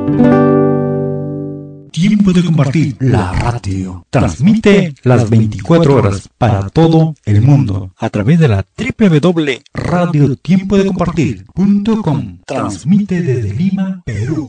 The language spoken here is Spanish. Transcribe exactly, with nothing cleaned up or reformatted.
Tiempo de compartir, la radio. Transmite las veinticuatro horas para todo el mundo a través de la doble u doble u doble u punto radio tiempo de compartir punto com. Transmite desde Lima, Perú.